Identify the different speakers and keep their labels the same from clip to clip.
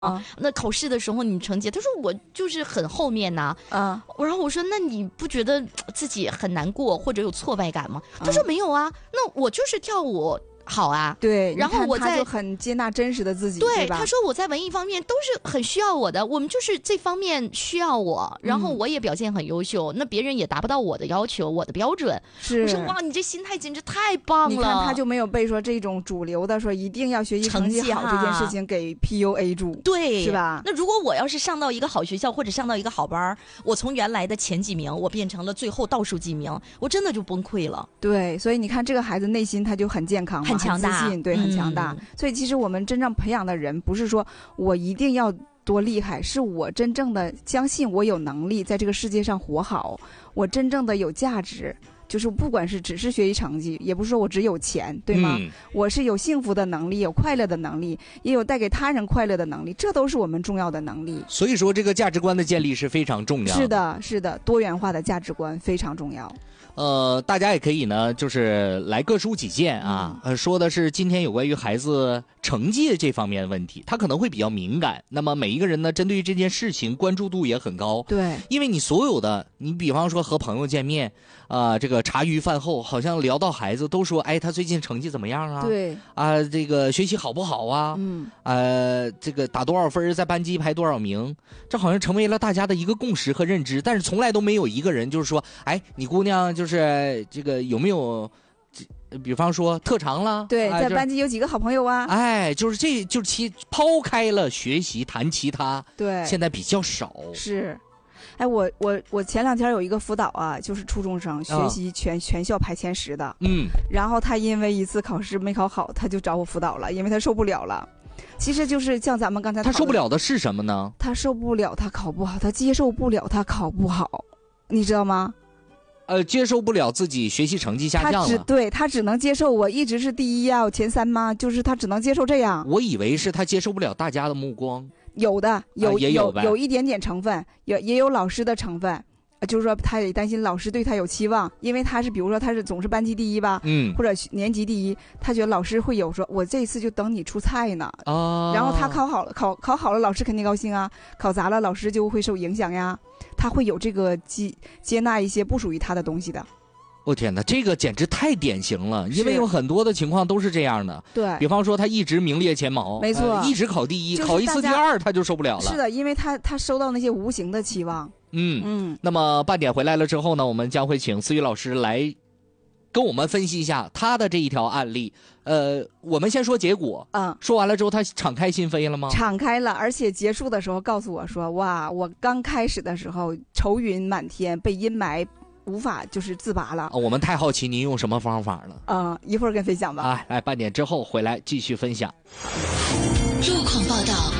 Speaker 1: 那考试的时候你成绩，他说我就是很后面呐。然后我说那你不觉得自己很难过或者有挫败感吗？他说没有啊，那我就是跳舞好啊，
Speaker 2: 对，
Speaker 1: 然后
Speaker 2: 他就很接纳真实的自己，
Speaker 1: 对
Speaker 2: 吧？
Speaker 1: 他说我在文艺方面都是很需要我的，我们就是这方面需要我，然后我也表现很优秀，那别人也达不到我的要求，我的标准。
Speaker 2: 是，
Speaker 1: 我说哇，你这心态简直太棒了！
Speaker 2: 你看他就没有被说这种主流的说一定要学习成绩好这件事情给 PUA 住，
Speaker 1: 对，
Speaker 2: 是吧？
Speaker 1: 那如果我要是上到一个好学校或者上到一个好班，我从原来的前几名，我变成了最后倒数几名，我真的就崩溃了。
Speaker 2: 对，所以你看这个孩子内心他就很健康嘛，
Speaker 1: 很强大，
Speaker 2: 很自信，对，很强大。所以其实我们真正培养的人，不是说我一定要多厉害，是我真正的相信我有能力在这个世界上活好，我真正的有价值。就是不管是只是学习成绩，也不是说我只有钱，对吗？我是有幸福的能力，有快乐的能力，也有带给他人快乐的能力，这都是我们重要的能力。
Speaker 3: 所以说这个价值观的建立是非常重要的。
Speaker 2: 是的，是的，多元化的价值观非常重要。
Speaker 3: 大家也可以呢，就是来各抒己见啊。说的是今天有关于孩子成绩这方面的问题，他可能会比较敏感。那么每一个人呢，针对于这件事情关注度也很高。
Speaker 2: 对，
Speaker 3: 因为你所有的，你比方说和朋友见面，这个茶余饭后，好像聊到孩子都说，哎，他最近成绩怎么样啊？
Speaker 2: 对
Speaker 3: 啊，这个学习好不好啊？这个打多少分，在班级排多少名，这好像成为了大家的一个共识和认知。但是从来都没有一个人就是说，哎，你姑娘就是这个有没有，比方说特长了？
Speaker 2: 对，在班级有几个好朋友啊？
Speaker 3: 哎，就是抛开了学习谈其他，
Speaker 2: 对，
Speaker 3: 现在比较少。
Speaker 2: 是。哎，我前2天有一个辅导啊，就是初中生，学习全校排前10的，然后他因为一次考试没考好，他就找我辅导了，因为他受不了了。其实就是像咱们刚才
Speaker 3: 他受不了的是什么呢？
Speaker 2: 他受不了他考不好，他接受不了他考不好，你知道吗？
Speaker 3: 接受不了自己学习成绩下降了。
Speaker 2: 他只能接受我一直是第1啊，我前3吗？就是他只能接受这样。
Speaker 3: 我以为是他接受不了大家的目光。
Speaker 2: 有的，有一点点成分，也有老师的成分，就是说他也担心老师对他有期望，因为他是比如说他是总是班级第1吧，或者年级第1，他觉得老师会有说我这次就等你出菜呢，然后他考好了，老师肯定高兴啊，考砸了老师就会受影响呀，他会有这个接纳一些不属于他的东西的。
Speaker 3: 我天哪，这个简直太典型了，因为有很多的情况都是这样的。
Speaker 2: 对，
Speaker 3: 比方说他一直名列前茅，
Speaker 2: 没错，
Speaker 3: 一直考第1，考一次第2他就受不了了。
Speaker 2: 是的，因为他收到那些无形的期望。
Speaker 3: 那么半点回来了之后呢，我们将会请思雨老师来跟我们分析一下他的这一条案例。我们先说结果。说完了之后他敞开心扉了吗？
Speaker 2: 敞开了，而且结束的时候告诉我说，哇，我刚开始的时候愁云满天，被阴霾无法就是自拔了。
Speaker 3: 我们太好奇您用什么方法了。
Speaker 2: 一会儿跟分享吧。
Speaker 3: 来，半点之后回来继续分享。
Speaker 4: 路况报道。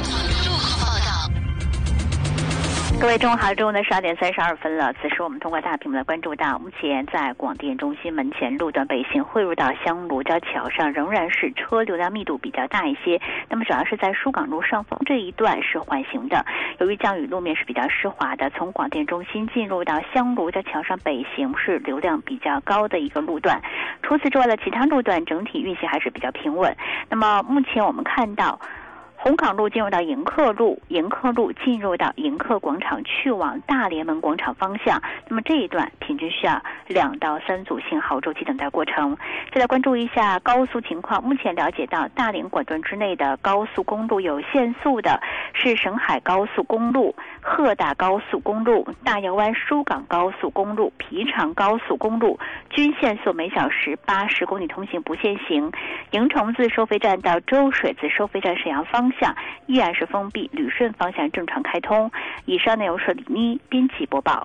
Speaker 5: 各位中午好，中午的12点32分了。此时我们通过大屏幕来关注到，目前在广电中心门前路段北行汇入到香炉交桥上，仍然是车流量密度比较大一些。那么主要是在疏港路上方这一段是缓行的。由于降雨，路面是比较湿滑的，从广电中心进入到香炉交桥上北行是流量比较高的一个路段。除此之外的其他路段整体运行还是比较平稳。那么目前我们看到红港路进入到迎客路，迎客路进入到迎客广场去往大连门广场方向，那么这一段平均需要2到3组信号周期等待过程。再来关注一下高速情况，目前了解到大连管段之内的高速公路有限速的是沈海高速公路、鹤大高速公路、大洋湾疏港高速公路、皮长高速公路，均限速每小时80公里通行不限行。迎虫子收费站到周水子收费站沈阳方向依然是封闭，旅顺方向正常开通。以上内容是李妮编辑播报。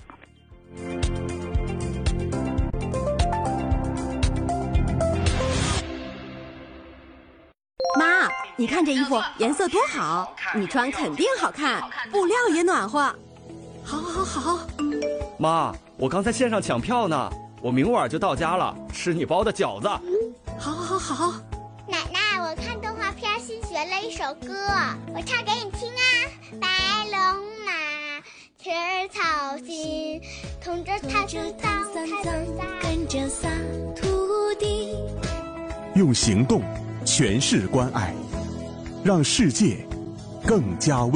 Speaker 6: 妈，你看这衣服颜色多好，你穿肯定好看，布料也暖和。好。
Speaker 7: 妈，我刚才线上抢票呢，我明晚就到家了，吃你包的饺子。
Speaker 6: 好。
Speaker 8: 奶奶，我看动画片新学了一首歌，我唱给你听啊。白龙马吃草心，同着它就当跟着撒土地。
Speaker 9: 用行动诠释关爱，让世界更加